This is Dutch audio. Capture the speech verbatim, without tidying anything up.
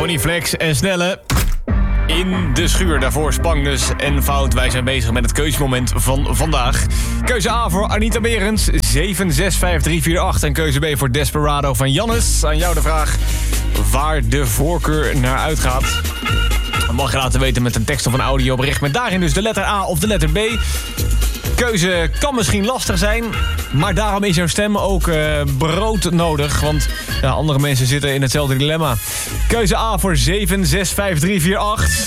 Ronnie Flex en Snelle in de schuur. Daarvoor Spangnus en Fout. Wij zijn bezig met het keuzemoment van vandaag. Keuze A voor Anita Berends, zeven zes vijf drie vier acht. En keuze B voor Desperado van Jannes. Aan jou de vraag waar de voorkeur naar uitgaat. Dat mag je laten weten met een tekst of een audiobericht. Met daarin dus de letter A of de letter B. Keuze kan misschien lastig zijn, maar daarom is jouw stem ook uh, brood nodig. Want ja, andere mensen zitten in hetzelfde dilemma. Keuze A voor zeven zes vijf drie vier acht.